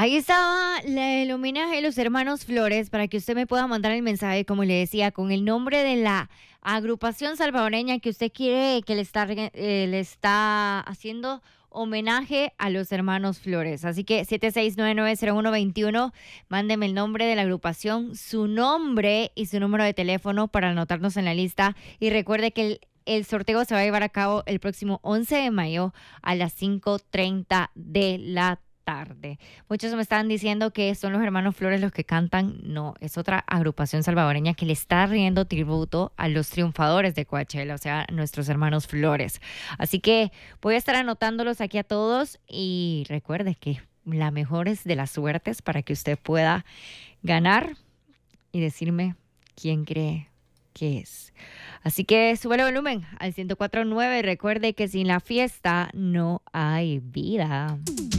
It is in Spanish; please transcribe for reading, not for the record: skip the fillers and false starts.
Ahí estaba el homenaje de los hermanos Flores para que usted me pueda mandar el mensaje, como le decía, con el nombre de la agrupación salvadoreña que usted quiere que le está haciendo homenaje a los hermanos Flores. Así que 76990121, mándeme el nombre de la agrupación, su nombre y su número de teléfono para anotarnos en la lista. Y recuerde que el sorteo se va a llevar a cabo el próximo 11 de mayo a las 5:30 de la tarde. Muchos me están diciendo que son los hermanos Flores los que cantan. No, es otra agrupación salvadoreña que le está riendo tributo a los triunfadores de Coachella, o sea, nuestros hermanos Flores. Así que voy a estar anotándolos aquí a todos y recuerde que la mejor es de las suertes para que usted pueda ganar y decirme quién cree que es. Así que sube el volumen al 104.9. Recuerde que sin la fiesta no hay vida.